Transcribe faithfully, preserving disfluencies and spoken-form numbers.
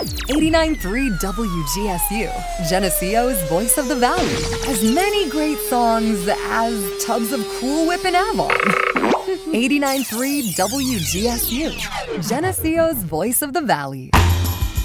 eighty-nine point three W G S U, Geneseo's Voice of the Valley. As many great songs as Tubs of Cool Whip and Avon. eighty-nine point three W G S U, Geneseo's Voice of the Valley.